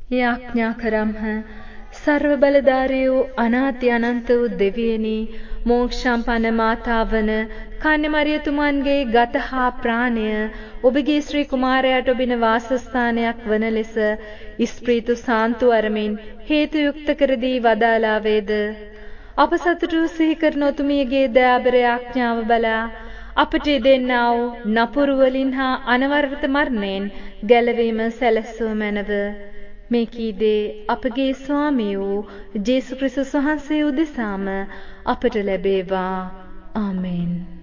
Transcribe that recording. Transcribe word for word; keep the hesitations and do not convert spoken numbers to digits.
යාඥා කරම්හ. සර්ව බලධාරී වූ අනාති අනන්ත වූ දෙවියනි, මෝක්ෂම්පන්න මාතාවන කන්‍ය මරියතුමන්ගේ ගත හා ප්‍රාණය ඔබගේ ශ්‍රී කුමාරයාට ඔබින වාසස්ථානයක් වන ලෙස ස්ප්‍රීතු සාන්තු අරමින් හේතු යුක්ත කර දී වදාලා වේද. අප සතුටු සිහි කරන ඔතුමියගේ දයාබර යාඥාව බලා අපට දෙන්නා වූ නපුරු වලින් හා අනවරත මරණයෙන් ගැලවීම සැලසුව මැනව. මේ කීදේ අපගේ ස්වාමී වූ ජේසු ක්‍රිස්තුස් වහන්සේ උදෙසාම අපට ලැබේවා. ආමෙන්.